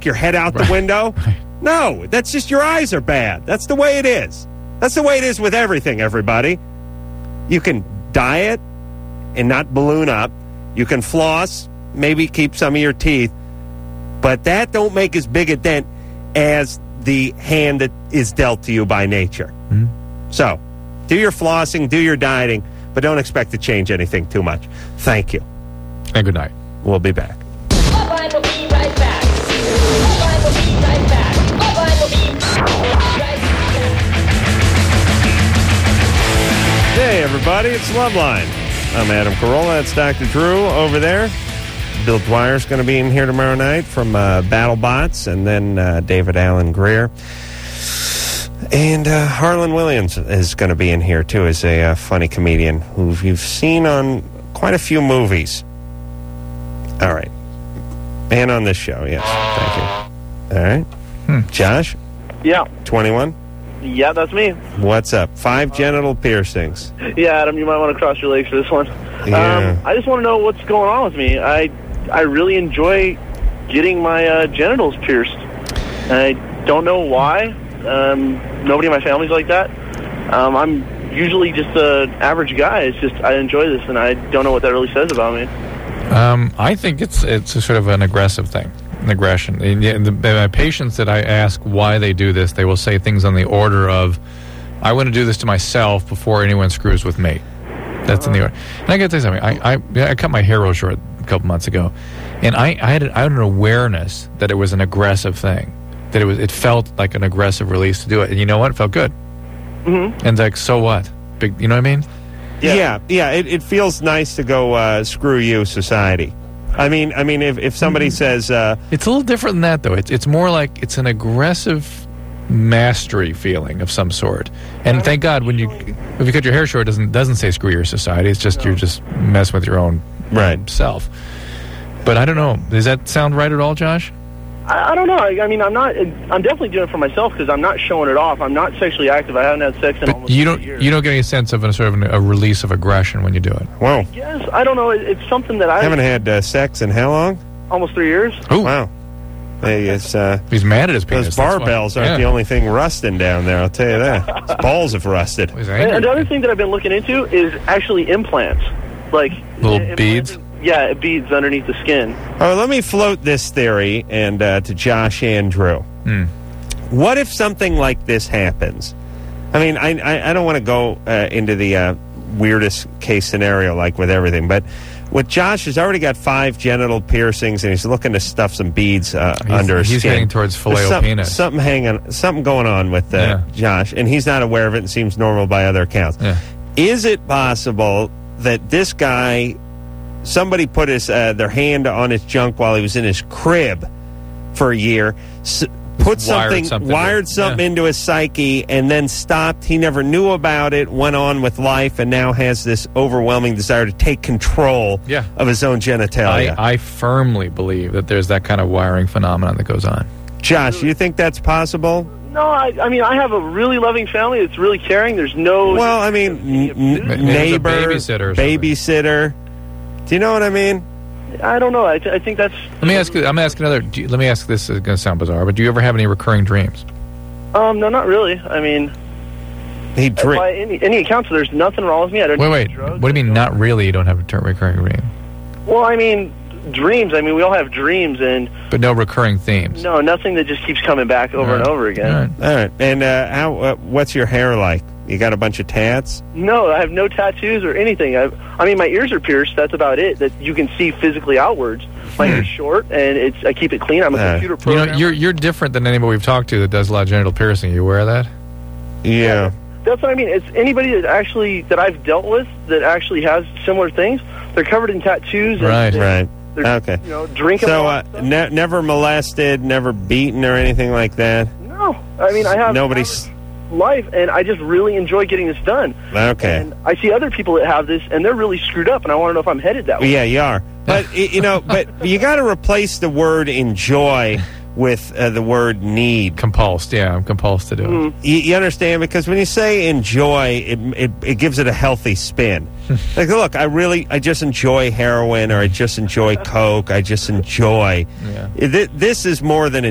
stick your head out the window. No, that's just your eyes are bad. That's the way it is. That's the way it is with everything, everybody. You can diet and not balloon up. You can floss, maybe keep some of your teeth. But that don't make as big a dent as the hand that is dealt to you by nature. Mm-hmm. So, do your flossing, do your dieting, but don't expect to change anything too much. Thank you. And good night. We'll be back. Bye-bye, we'll be right back. Bye-bye, we'll be right back. Bye-bye, we'll be right back. Hey, everybody, it's Loveline. I'm Adam Carolla. That's Dr. Drew over there. Bill Dwyer's going to be in here tomorrow night from BattleBots, and then David Alan Greer. And Harlan Williams is going to be in here, too, as a funny comedian who you've seen on quite a few movies. All right. And on this show, yes. Thank you. All right. Josh? Yeah. 21? Yeah, that's me. What's up? 5 genital piercings. Yeah, Adam, you might want to cross your legs for this one. Yeah. I just want to know what's going on with me. I really enjoy getting my genitals pierced. I don't know why. Nobody in my family's like that. I'm usually just an average guy. It's just I enjoy this, and I don't know what that really says about me. I think it's a sort of an aggressive thing, an aggression. And my patients that I ask why they do this, they will say things on the order of, I want to do this to myself before anyone screws with me. That's in the order. And I got to tell you something. I cut my hair real short a couple months ago, and I had an awareness that it was an aggressive thing, that it felt like an aggressive release to do it. And you know what? It felt good. Mm-hmm. And like, so what? You know what I mean? Yeah. It feels nice to go screw you, society. I mean, if somebody says it's a little different than that, though. It's more like it's an aggressive mastery feeling of some sort. And thank God, if you cut your hair short, it doesn't say screw your society. It's just you're just messing with your own self. But I don't know. Does that sound right at all, Josh? I don't know. I mean, I'm definitely doing it for myself because I'm not showing it off. I'm not sexually active. I haven't had sex in almost 3 years. You don't get any sense of a release of aggression when you do it. Whoa. Yes, I don't know. It's something that I haven't had sex in how long? Almost 3 years. Oh wow. Hey, it's he's mad at his penis. Those barbells aren't the only thing rusting down there. I'll tell you that. His balls have rusted. And the other thing that I've been looking into is actually implants, like little beads. Yeah, beads underneath the skin. Oh, let me float this theory and to Josh and Drew. What if something like this happens? I mean, I don't want to go into the weirdest case scenario like with everything, but with Josh has already got 5 genital piercings and he's looking to stuff some beads under his skin. He's heading towards filet-o-penis. Something going on with Josh, and he's not aware of it and seems normal by other accounts. Yeah. Is it possible that this guy... Somebody put their hand on his junk while he was in his crib for a year, wired something into his psyche, and then stopped. He never knew about it, went on with life, and now has this overwhelming desire to take control of his own genitalia. I firmly believe that there's that kind of wiring phenomenon that goes on. Josh, you think that's possible? No, I mean, I have a really loving family that's really caring. There's no... Well, I mean, neighbor, babysitter... Do you know what I mean? I don't know. I think that's... Let me ask this. It's going to sound bizarre, but do you ever have any recurring dreams? No, not really. I mean... By any accounts, there's nothing wrong with me. I don't Wait. Drugs, what do you mean, not really? You don't have a recurring dream? Well, I mean, dreams. I mean, we all have dreams, and... But no recurring themes? No, nothing that just keeps coming back over and over again. All right. And what's your hair like? You got a bunch of tats? No, I have no tattoos or anything. I mean, my ears are pierced. That's about it. That you can see physically outwards. My hair's short, and I keep it clean. I'm a computer programmer. You know, you're different than anybody we've talked to that does a lot of genital piercing. You aware of that? Yeah. That's what I mean. It's anybody that I've dealt with that actually has similar things. They're covered in tattoos. Right. They're, okay. Drinking. So never molested, never beaten or anything like that? No. I mean, I have... Nobody's... life, and I just really enjoy getting this done. Okay. And I see other people that have this, and they're really screwed up, and I want to know if I'm headed that way. Yeah, you are. But, but you got to replace the word enjoy with the word need. Compulsed, I'm compulsed to do it. You understand? Because when you say enjoy, it gives it a healthy spin. Like, look, I just enjoy heroin, or I just enjoy coke, I just enjoy. Yeah. This is more than